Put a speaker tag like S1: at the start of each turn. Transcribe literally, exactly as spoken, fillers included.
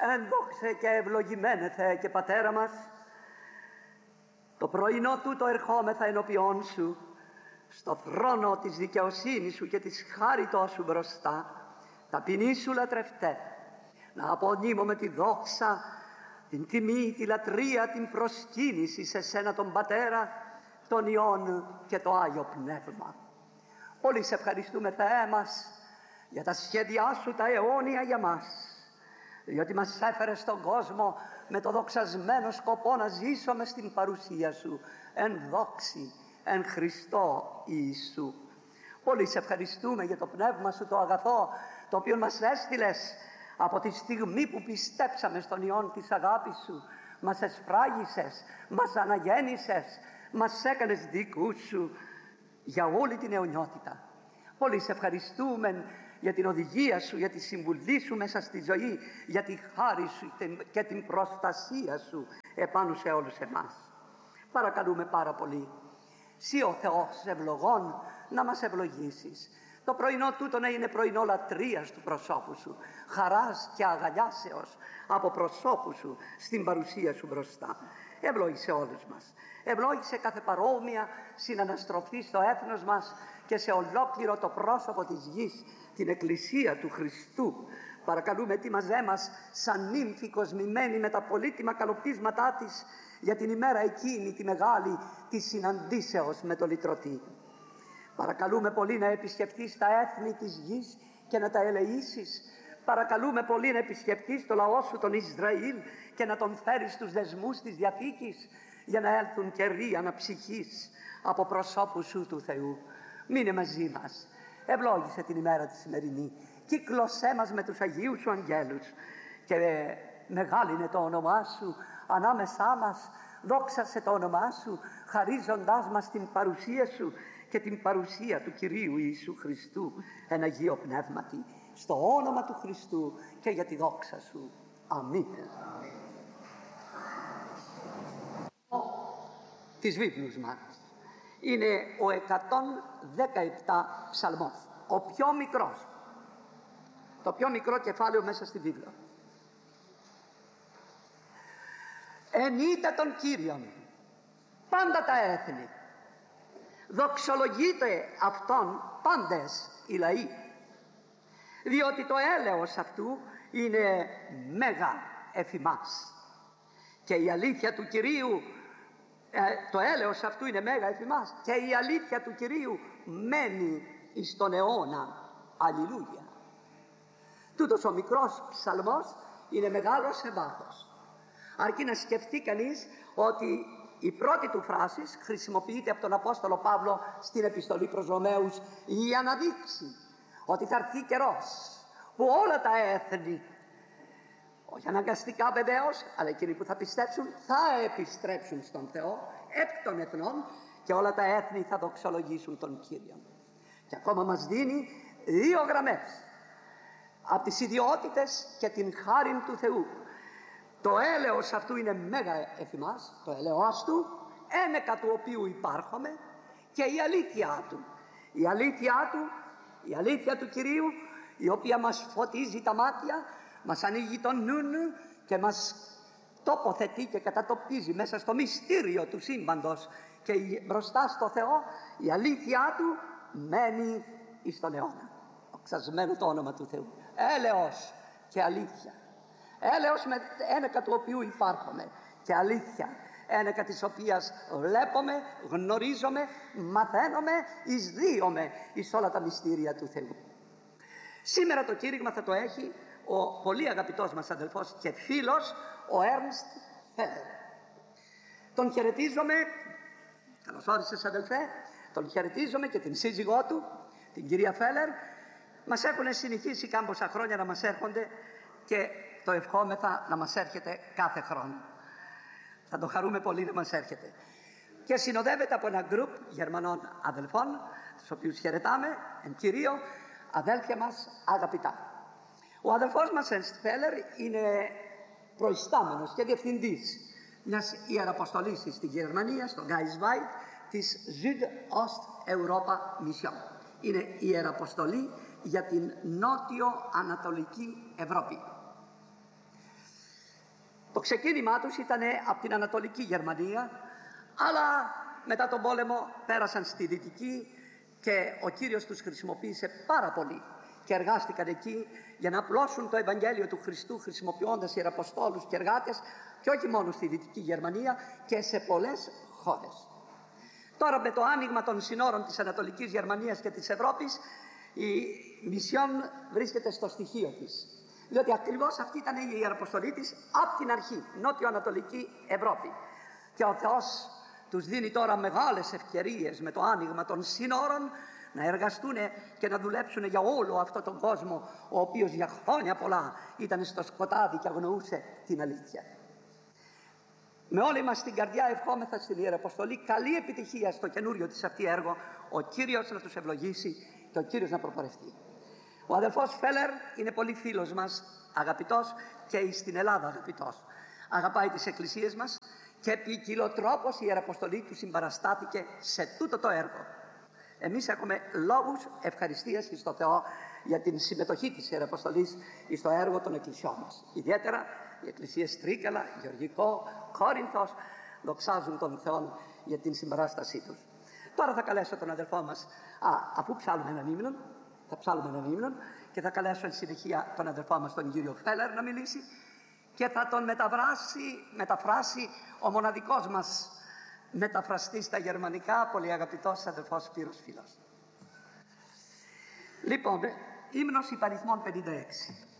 S1: Ενδόξε και ευλογημένε Θεέ και Πατέρα μας, το πρωινό τούτο ερχόμεθα ενώπιόν Σου, στο θρόνο της δικαιοσύνης Σου και της χάριτός Σου μπροστά, ταπεινή Σου λατρευτέ, να απονείμουμε τη δόξα, την τιμή, τη λατρεία, την προσκύνηση σε Σένα τον Πατέρα, τον Υιόν και το Άγιο Πνεύμα. Πολύ σε ευχαριστούμε, Θεέ μας, για τα σχέδιά Σου τα αιώνια για μας, διότι μας έφερε στον κόσμο με το δοξασμένο σκοπό να ζήσουμε στην παρουσία Σου, εν δόξη, εν Χριστώ Ιησού. Πολύ σε ευχαριστούμε για το Πνεύμα Σου το αγαθό, το οποίο μας έστειλες από τη στιγμή που πιστέψαμε στον Υιόν της αγάπης Σου. Μας εσφράγισες, μας αναγέννησες, μας έκανες δικούς Σου για όλη την αιωνιότητα. Πολύ σε ευχαριστούμε για την οδηγία Σου, για τη συμβουλή Σου μέσα στη ζωή, για τη χάρη Σου και την προστασία Σου επάνω σε όλους εμάς. Παρακαλούμε πάρα πολύ, Συ ο Θεός ευλογών, να μας ευλογήσεις. Το πρωινό τούτο να είναι πρωινό λατρείας του προσώπου Σου, χαράς και αγαλιάσεως από προσώπου Σου στην παρουσία Σου μπροστά. Ευλόγησε όλους μας. Ευλόγησε κάθε παρόμοια συναναστροφή στο έθνος μας και σε ολόκληρο το πρόσωπο της γης, την Εκκλησία του Χριστού. Παρακαλούμε τη μαζέ μας σαν νύμφη κοσμημένη με τα πολύτιμα καλοπτίσματά της για την ημέρα εκείνη τη μεγάλη της συναντήσεως με το Λυτρωτή. Παρακαλούμε πολύ να επισκεφτείς τα έθνη της γης και να τα ελεήσεις. Παρακαλούμε πολύ να επισκεφτείς το λαό Σου τον Ισραήλ και να τον φέρεις στους δεσμούς της Διαθήκης, για να έλθουν καιροί αναψυχής από προσώπου Σου του Θεού. Μείνε μαζί μας. Ευλόγησε την ημέρα τη σημερινή. Κύκλωσέ μας με τους Αγίους Σου αγγέλους και μεγάλυνε το όνομά Σου ανάμεσά μας. Δόξασε το όνομά Σου, χαρίζοντάς μας την παρουσία Σου και την παρουσία του Κυρίου Ιησού Χριστού εν Αγίο Πνεύματι, στο όνομα του Χριστού και για τη δόξα Σου. Αμήν. Της βίβλους μας είναι ο εκατόν δεκαεπτά ψαλμός, ο πιο μικρός, το πιο μικρό κεφάλαιο μέσα στη βίβλο. Ενείτε τον Κύριον πάντα τα έθνη, δοξολογείτε Αυτόν πάντες οι λαοί, διότι το έλεος Αυτού είναι μέγα εφημάς και η αλήθεια του Κυρίου ε, το έλεος Αυτού είναι μέγα εφημάς και η αλήθεια του Κυρίου μένει εις τον αιώνα. Αλληλούια. Τούτος ο μικρός ψαλμός είναι μεγάλος σε βάθος, αρκεί να σκεφτεί κανείς ότι η πρώτη του φράση χρησιμοποιείται από τον Απόστολο Παύλο στην επιστολή προς Ρωμαίους για να δείξει ότι θα έρθει καιρός που όλα τα έθνη, όχι αναγκαστικά βεβαίως, αλλά εκείνοι που θα πιστέψουν θα επιστρέψουν στον Θεό εκ των εθνών και όλα τα έθνη θα δοξολογήσουν τον Κύριο. Και ακόμα μας δίνει δύο γραμμές από τις ιδιότητες και την χάριν του Θεού. Το έλεος Αυτού είναι μέγα εφημάς, το έλεος Του, ένεκα του οποίου υπάρχουμε, και η αλήθεια Του. Η αλήθεια Του, η αλήθεια του Κυρίου, η οποία μας φωτίζει τα μάτια, μας ανοίγει τον νου και μας τοποθετεί και κατατοπίζει μέσα στο μυστήριο του σύμπαντος και μπροστά στο Θεό, η αλήθεια Του μένει εις τον αιώνα. Οξασμένο το όνομα του Θεού. Έλεος και αλήθεια. Έλεος με ένεκα του οποίου υπάρχουμε και αλήθεια, ένεκα της οποίας βλέπουμε, γνωρίζομαι, μαθαίνομαι, εισδύομαι εις όλα τα μυστήρια του Θεού. Σήμερα το κήρυγμα θα το έχει ο πολύ αγαπητός μας αδελφός και φίλος, ο Έρνστ Φέλερ. Τον χαιρετίζομαι, καλώς όρισες αδελφέ, τον χαιρετίζομαι και την σύζυγό του, την κυρία Φέλερ. Μας έχουν συνηθίσει κάμποσα χρόνια να μας έρχονται και το ευχόμεθα να μας έρχεται κάθε χρόνο. Θα το χαρούμε πολύ να μας έρχεται. Και συνοδεύεται από ένα γκρουπ Γερμανών αδελφών, τους οποίους χαιρετάμε, εν κυρίω αδέλφια μας αγαπητά. Ο αδελφός μας Ernst Feller είναι προϊστάμενος και διευθυντής μιας ιεραποστολής στη Γερμανία, στο Geisweid, της Südost-Europa Mission. Είναι η ιεραποστολή για την νότιο-ανατολική Ευρώπη. Το ξεκίνημά τους ήταν από την Ανατολική Γερμανία, αλλά μετά τον πόλεμο πέρασαν στη Δυτική και ο Κύριος τους χρησιμοποίησε πάρα πολύ και εργάστηκαν εκεί για να απλώσουν το Ευαγγέλιο του Χριστού, χρησιμοποιώντας ιεραποστόλους και εργάτες, και όχι μόνο στη Δυτική Γερμανία και σε πολλές χώρες. Τώρα, με το άνοιγμα των συνόρων της Ανατολικής Γερμανίας και της Ευρώπης, η Μισιόν βρίσκεται στο στοιχείο της, διότι ακριβώς αυτή ήταν η ιεραποστολή της από την αρχή, νότιο-ανατολική Ευρώπη. Και ο Θεός τους δίνει τώρα μεγάλες ευκαιρίες με το άνοιγμα των σύνορων να εργαστούν και να δουλέψουν για όλο αυτόν τον κόσμο, ο οποίος για χρόνια πολλά ήταν στο σκοτάδι και αγνοούσε την αλήθεια. Με όλη μας την καρδιά ευχόμεθα στην Ιεραποστολή καλή επιτυχία στο καινούριο της αυτή έργο, ο Κύριος να τους ευλογήσει και ο Κύριος να προπορευτεί. Ο αδελφός Φέλερ είναι πολύ φίλος μας, αγαπητός, και στην Ελλάδα αγαπητός. Αγαπάει τις εκκλησίες μας και ποικιλοτρόπως η Ιεραποστολή του συμπαραστάθηκε σε τούτο το έργο. Εμείς έχουμε λόγους ευχαριστίας στο Θεό για την συμμετοχή της Ιεραποστολής στο έργο των εκκλησιών μας. Ιδιαίτερα οι εκκλησίες Τρίκαλα, Γεωργικό, Κόρινθος δοξάζουν τον Θεό για την συμπαράστασή τους. Τώρα θα καλέσω τον αδελφό μας, α, αφού ψάλουμε έναν ύμνο, θα ψάλουμε έναν ύμνο και θα καλέσω εν συνεχεία τον αδελφό μας τον κύριο Φέλερ να μιλήσει και θα τον μεταφράσει, μεταφράσει ο μοναδικός μας μεταφραστής στα γερμανικά, πολύ αγαπητός αδελφός Σπύρος Φίλος. Λοιπόν, ύμνος υπαριθμών πενήντα έξι.